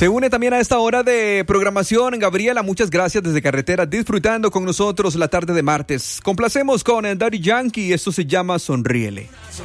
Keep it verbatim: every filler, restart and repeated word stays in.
Se une también a esta hora de programación Gabriela, muchas gracias desde carretera, disfrutando con nosotros la tarde de martes. Complacemos con Daddy Yankee, esto se llama Sonríele.